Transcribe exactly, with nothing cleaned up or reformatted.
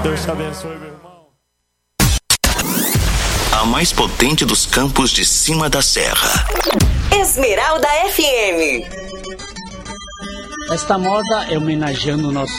Deus te abençoe, meu irmão. A mais potente dos campos de cima da serra. Esmeralda F M. Esta moda é homenageando o nosso